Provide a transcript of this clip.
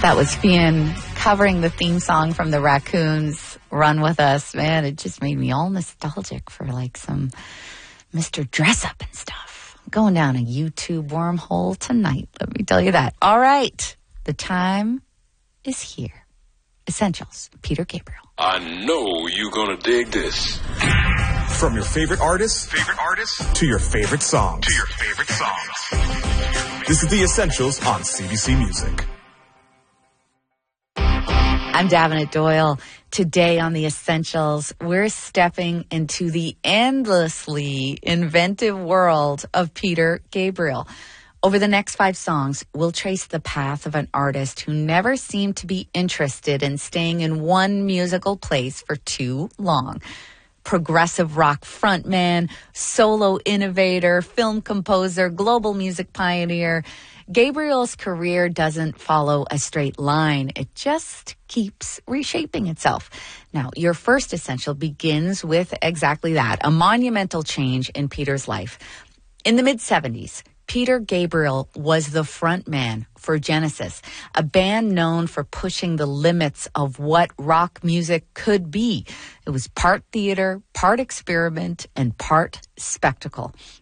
That was Fionn covering the theme song from the Raccoons, Run With Us. Man, it just made me all nostalgic for like some Mr. Dress Up and stuff. I'm going down a YouTube wormhole tonight, let me tell you that. All right, the time is here. Essentials, Peter Gabriel. I know you're gonna dig this. From your favorite artists to your favorite songs. This is The Essentials on CBC Music. I'm Davenant Doyle. Today on The Essentials, we're stepping into the endlessly inventive world of Peter Gabriel. Over the next 5 songs, we'll trace the path of an artist who never seemed to be interested in staying in one musical place for too long. Progressive rock frontman, solo innovator, film composer, global music pioneer. Gabriel's career doesn't follow a straight line. It just keeps reshaping itself. Now, your first essential begins with exactly that, a monumental change in Peter's life. In the mid-70s, Peter Gabriel was the frontman for Genesis, a band known for pushing the limits of what rock music could be. It was part theater, part experiment, and part spectacle.